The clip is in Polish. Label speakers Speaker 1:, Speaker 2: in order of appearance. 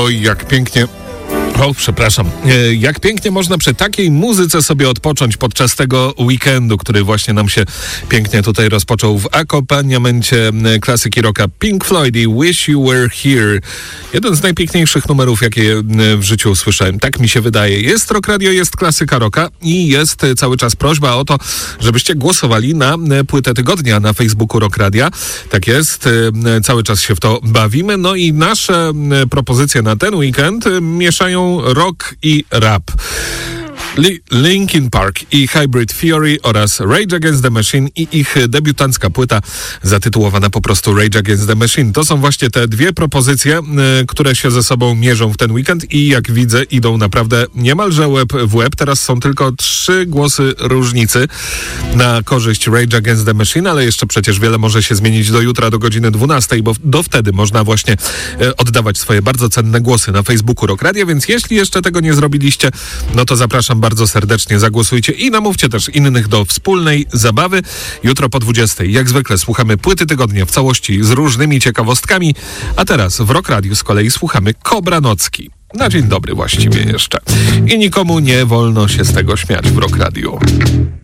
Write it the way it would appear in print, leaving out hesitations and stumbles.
Speaker 1: Oj, jak pięknie. O, przepraszam. Jak pięknie można przy takiej muzyce sobie odpocząć podczas tego weekendu, który właśnie nam się pięknie tutaj rozpoczął w akompaniamencie klasyki rocka Pink Floyd i Wish You Were Here. Jeden z najpiękniejszych numerów, jakie w życiu usłyszałem. Tak mi się wydaje. Jest Rock Radio, jest klasyka rocka i jest cały czas prośba o to, żebyście głosowali na płytę tygodnia na Facebooku Rock Radia. Tak jest. Cały czas się w to bawimy. No i nasze propozycje na ten weekend mieszają rock i rap. Linkin Park i Hybrid Theory oraz Rage Against the Machine i ich debiutancka płyta zatytułowana po prostu Rage Against the Machine. To są właśnie te dwie propozycje, które się ze sobą mierzą w ten weekend i jak widzę idą naprawdę niemalże łeb w łeb. Teraz są tylko 3 głosy różnicy na korzyść Rage Against the Machine, ale jeszcze przecież wiele może się zmienić do jutra, do godziny 12, bo do wtedy można właśnie oddawać swoje bardzo cenne głosy na Facebooku Rock Radio, więc jeśli jeszcze tego nie zrobiliście, no to zapraszam bardzo serdecznie, zagłosujcie i namówcie też innych do wspólnej zabawy. Jutro po 20:00 jak zwykle słuchamy płyty tygodnia w całości z różnymi ciekawostkami, a teraz w Rock Radio z kolei słuchamy Kobra Nocki. Na dzień dobry właściwie jeszcze. I nikomu nie wolno się z tego śmiać w Rock Radio.